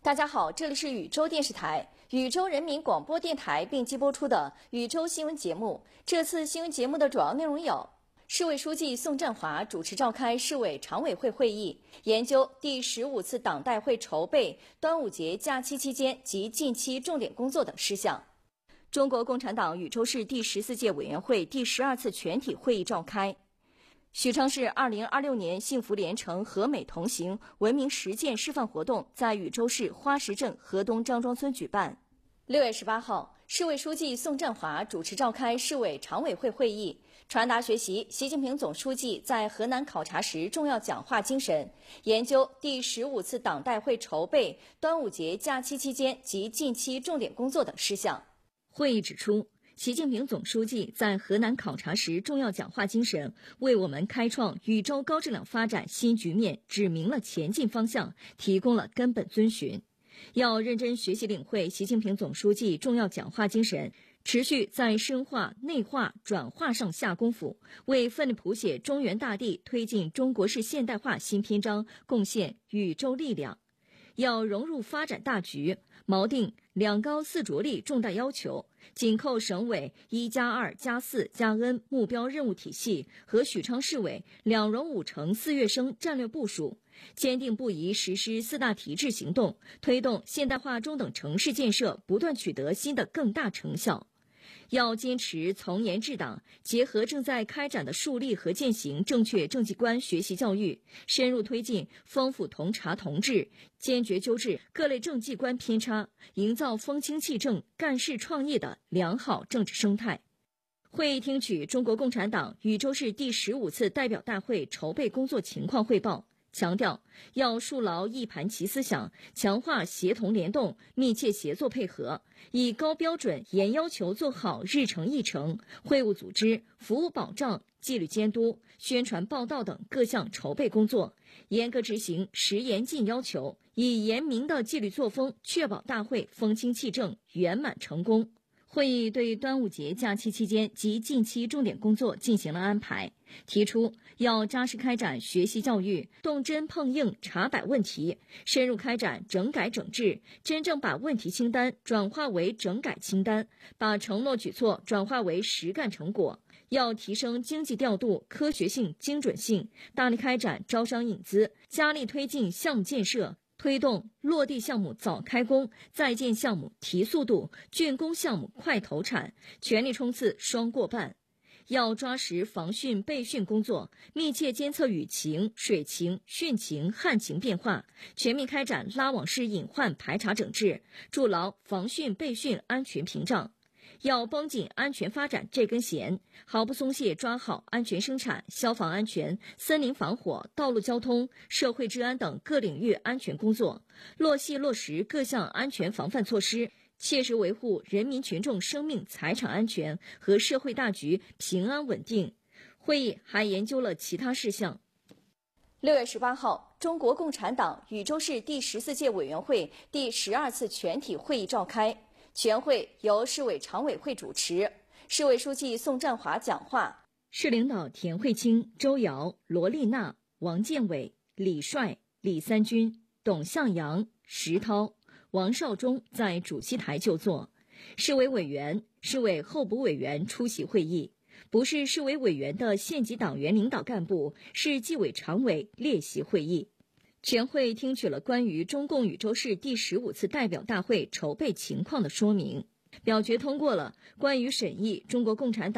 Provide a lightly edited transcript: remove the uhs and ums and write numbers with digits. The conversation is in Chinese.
大家好，这里是宇宙电视台、宇宙人民广播电台并机播出的宇宙新闻节目。这次新闻节目的主要内容有：市委书记宋占华主持召开市委常委会会议，研究第15次党代会筹备、端午节假期期间及近期重点工作等事项。中国共产党禹州市第14届委员会第12次全体会议召开。许昌市2026年幸福连城和美同行文明实践示范活动在禹州市花石镇河东张庄村举办。6月18号，市委书记宋占华主持召开市委常委会会议，传达学习习近平总书记在河南考察时重要讲话精神，研究第15次党代会筹备、端午节假期期间及近期重点工作等事项。会议指出，习近平总书记在河南考察时重要讲话精神，为我们开创禹州高质量发展新局面指明了前进方向，提供了根本遵循。要认真学习领会习近平总书记重要讲话精神，持续在深化、内化、转化上下功夫，为奋力谱写中原大地推进中国式现代化新篇章贡献禹州力量。要融入发展大局，锚定2高4着力重大要求，紧扣省委1+2+4+N 目标任务体系和许昌市委2融5城4跃升战略部署，坚定不移实施4大提质行动，推动现代化中等城市建设不断取得新的更大成效。要坚持从严治党，结合正在开展的树立和践行正确政绩观学习教育，深入推进丰富同察同治，坚决纠治各类政绩观偏差，营造风清气正、干事创业的良好政治生态。会议听取中国共产党禹州市第15次代表大会筹备工作情况汇报，强调要树牢一盘棋思想，强化协同联动、密切协作配合，以高标准严要求做好日程议程、会务组织、服务保障、纪律监督、宣传报道等各项筹备工作，严格执行实严禁要求，以严明的纪律作风确保大会风清气正、圆满成功。会议对端午节假期期间及近期重点工作进行了安排，提出要扎实开展学习教育，动真碰硬查摆问题，深入开展整改整治，真正把问题清单转化为整改清单，把承诺举措转化为实干成果。要提升经济调度科学性、精准性，大力开展招商引资，加力推进项目建设，推动落地项目早开工，在建项目提速度，竣工项目快投产，全力冲刺双过半。要抓实防汛备汛工作，密切监测雨情、水情、汛情、旱情变化，全面开展拉网式隐患排查整治，筑牢防汛备汛安全屏障。要绷紧安全发展这根弦，毫不松懈抓好安全生产、消防安全、森林防火、道路交通、社会治安等各领域安全工作，落细落实各项安全防范措施，切实维护人民群众生命财产安全和社会大局平安稳定。会议还研究了其他事项。6月18号，中国共产党禹州市第14届委员会第12次全体会议召开。全会由市委常委会主持，市委书记宋占华讲话。市领导田慧清、周瑶、罗丽娜、王建伟、李帅、李三军、董向阳、石涛、王少忠在主席台就座。市委委员、市委候补委员出席会议，不是市委委员的县级党员领导干部是纪委常委列席会议。全会听取了关于中共禹州市第15次代表大会筹备情况的说明，表决通过了关于审议中国共产党